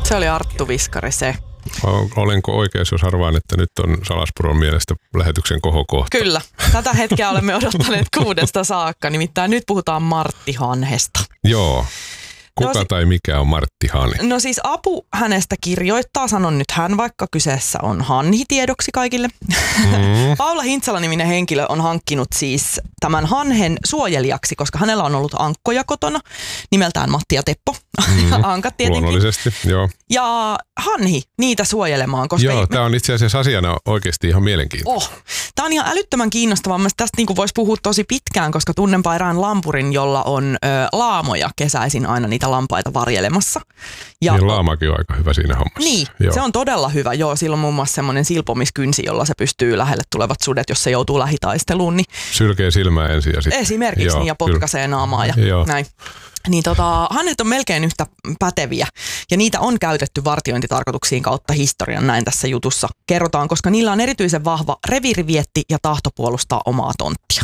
Se oli Arttu Viskari se. Olenko oikeassa, jos arvaan, että nyt on Salaspuron mielestä lähetyksen kohokohta? Kyllä. Tätä hetkeä olemme odottaneet 6 saakka. Nimittäin nyt puhutaan Martti Hanhesta. Joo. Kuka tai mikä on Martti Hanhi? No siis Apu hänestä kirjoittaa, sanon nyt hän, vaikka kyseessä on Hanhi tiedoksi kaikille. Paula Hintsala-niminen henkilö on hankkinut siis tämän hanhen suojelijaksi, koska hänellä on ollut ankkoja kotona, nimeltään Matti ja Teppo. Ankat tietenkin. Luonnollisesti, joo. Ja hanhi niitä suojelemaan. Koska joo, tämä on itse asiassa asiana oikeasti ihan mielenkiintoista. Tämä on ihan älyttömän kiinnostavaa. Mielestäni tästä niin voisi puhua tosi pitkään, koska tunnenpa erään lampurin, jolla on laamoja kesäisin aina niitä lampaita varjelemassa. Ja niin laamakin on aika hyvä siinä hommassa. Niin, joo. Se on todella hyvä. Joo, sillä on muun muassa semmoinen silpomiskynsi, jolla se pystyy lähelle tulevat sudet, jos se joutuu lähitaisteluun. Niin sylkee silmää ensin ja sitten. Esimerkiksi joo, niin, ja potkaisee naamaa ja näin. Niin hanhet on melkein yhtä päteviä ja niitä on käytetty vartiointitarkoituksiin kautta historian, näin tässä jutussa kerrotaan, koska niillä on erityisen vahva reviirivietti ja tahto puolustaa omaa tonttia.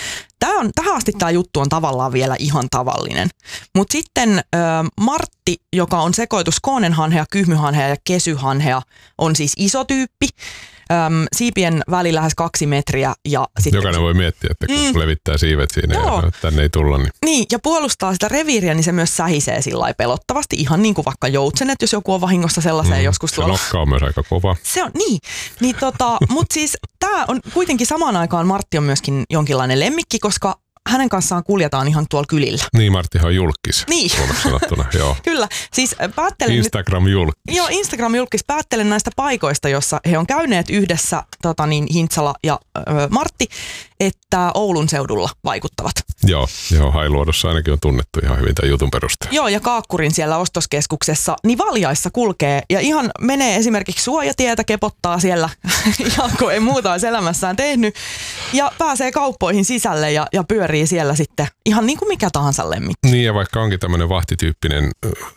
Tähän asti tämä juttu on tavallaan vielä ihan tavallinen, mutta sitten Martti, joka on sekoitus koonenhanhea, kyhmyhanhea ja kesyhanhea, on siis iso tyyppi. Siipien väli lähes 2 metriä. Ja sitten jokainen voi miettiä, että kun levittää siivet siinä ja tänne ei tulla. Niin, ja puolustaa sitä reviiriä, niin se myös sähisee sillä lailla pelottavasti. Ihan niin kuin vaikka joutsenet, jos joku on vahingossa sellaiseen joskus tuolla. Se nokka on myös aika kova. Se on, niin mutta siis tämä on kuitenkin samaan aikaan Martti on myöskin jonkinlainen lemmikki, koska hänen kanssaan kuljetaan ihan tuolla kylillä. Niin, Marttihan on julkis. Niin. Sanottuna, joo. Kyllä. Siis päättelen Instagram-julkis. Joo, Instagram-julkis. Päättelen näistä paikoista, jossa he on käyneet yhdessä, Hintsala ja Martti, että Oulun seudulla vaikuttavat. Joo, Hailuodossa ainakin on tunnettu ihan hyvin tämän jutun perusteella. Joo, ja Kaakkurin siellä ostoskeskuksessa, niin valjaissa kulkee ja ihan menee esimerkiksi suojatietä, kepottaa siellä, kun ei muuta olisi elämässään tehnyt, ja pääsee kauppoihin sisälle ja pyörii siellä sitten ihan niin kuin mikä tahansa lemmikki. Niin, ja vaikka onkin tämmöinen vahtityyppinen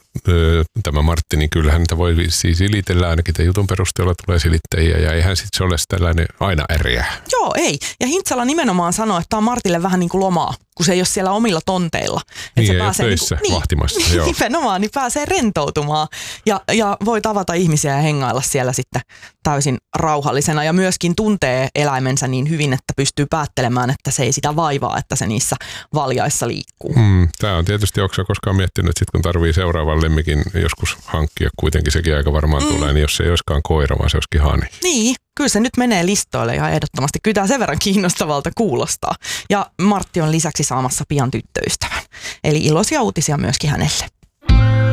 tämä Martti, niin kyllähän niitä voi siis silitellä, ainakin tämän jutun perusteella tulee silittäjiä, ja eihän sitten se ole tällainen aina eriä. Joo, ei. Ja Hintsala nimenomaan sanoo, että tämä on Martille vähän niin kuin lomaa, kun se ei ole siellä omilla tonteilla. Niin, se ei pääsee ole töissä vahtimassa. Niin, nimenomaan, niin pääsee rentoutumaan ja voi tavata ihmisiä ja hengailla siellä sitten täysin rauhallisena, ja myöskin tuntee eläimensä niin hyvin, että pystyy päättelemään, että se ei sitä vaivaa, että se niissä valjaissa liikkuu. Tämä on tietysti, onko koskaan miettinyt, että sit kun tarvii seuraavan lemmikin joskus hankkia, kuitenkin sekin aika varmaan tulee, niin jos se ei olisikaan koira, vaan se olisikin hani. Niin, kyllä se nyt menee listoille ihan ehdottomasti. Kyllä tämä sen verran kiinnostavalta kuulostaa. Ja Martti on lisäksi saamassa pian tyttöystävän. Eli iloisia uutisia myöskin hänelle.